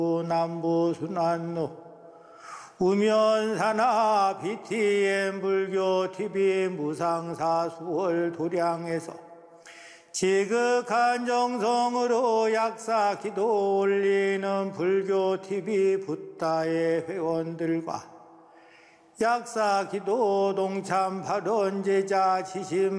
남부 순환로 우면사나 BTM 불교 TV 무상사 수월 도량에서 지극한 정성으로 약사 기도 올리는 불교 TV 붓다의 회원들과 약사 기도 동참 발언 제자 지심